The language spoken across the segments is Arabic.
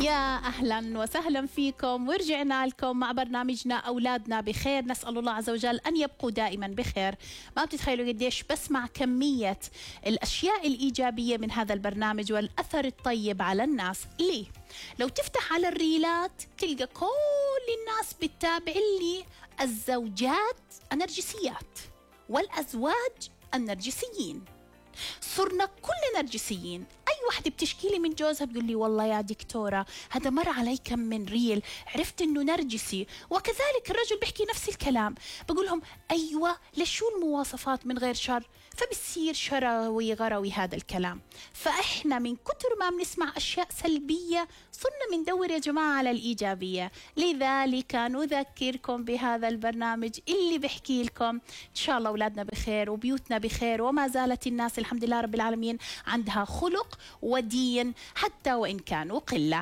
يا أهلا وسهلا فيكم، ورجعنا لكم مع برنامجنا أولادنا بخير. نسأل الله عز وجل أن يبقوا دائما بخير. ما بتتخيلوا قديش بسمع كمية الأشياء الإيجابية من هذا البرنامج والأثر الطيب على الناس. ليه؟ لو تفتح على الريلات تلقى كل الناس بتتابع لي الزوجات النرجسيات والأزواج النرجسيين. صرنا كلنا نرجسيين. أي واحدة بتشكي لي من جوزها بتقول لي والله يا دكتورة هذا مر علي كم من ريل عرفت إنه نرجسي، وكذلك الرجل بيحكي نفس الكلام. بقول لهم أيوة، ليش شو المواصفات من غير شر؟ فبصير شروي غروي هذا الكلام. فإحنا من كتر ما بنسمع أشياء سلبية صرنا بندور يا جماعة على الإيجابية. لذلك نذكركم بهذا البرنامج اللي بحكي لكم إن شاء الله أولادنا بخير وبيوتنا بخير، وما زالت الناس الحمد لله رب العالمين عندها خلق ودين حتى وإن كانوا قلة.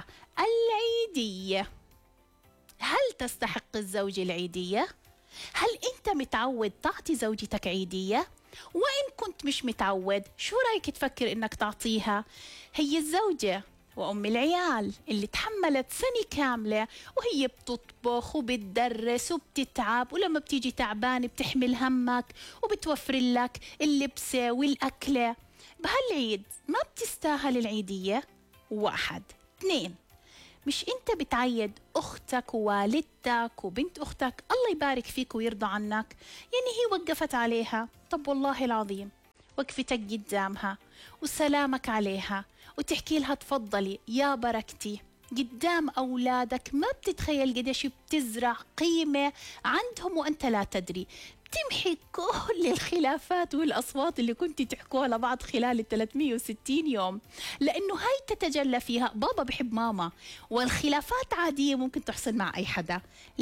العيدية، هل تستحق الزوج العيدية؟ هل أنت متعود تعطي زوجتك عيدية؟ وإن كنت مش متعود شو رأيك تفكر إنك تعطيها؟ هي الزوجة وأم العيال اللي تحملت سنة كاملة وهي بتطبخ وبتدرس وبتتعب، ولما بتيجي تعبانة بتحمل همك وبتوفر لك اللبسة والأكلة. بهالعيد ما بتستاهل العيدية؟ 1. 2. مش انت بتعيد اختك ووالدتك وبنت اختك الله يبارك فيك ويرضى عنك؟ يعني هي وقفت عليها، طب والله العظيم وقفتك قدامها وسلامك عليها وتحكي لها تفضلي يا بركتي قدام أولادك، ما بتتخيل قديش بتزرع قيمة عندهم وأنت لا تدري. بتمحي كل الخلافات والأصوات اللي كنت تحكوها لبعض خلال 360 يوم، لأنه هاي تتجلى فيها بابا بحب ماما، والخلافات عادية ممكن تحصل مع أي حدا.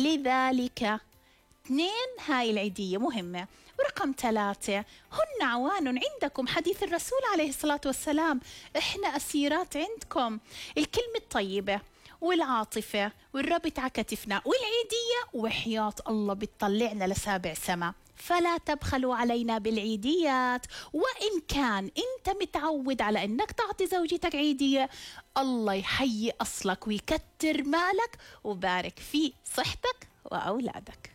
لذلك 2 هاي العيدية مهمة. ورقم 3 هن عوان عندكم، حديث الرسول عليه الصلاة والسلام، إحنا أسيرات عندكم. الكلمة الطيبة والعاطفة والربط على كتفنا والعيدية وحياة الله بتطلعنا لسابع سما. فلا تبخلوا علينا بالعيديات. وإن كان أنت متعود على أنك تعطي زوجتك عيدية، الله يحيي أصلك ويكتر مالك وبارك في صحتك وأولادك.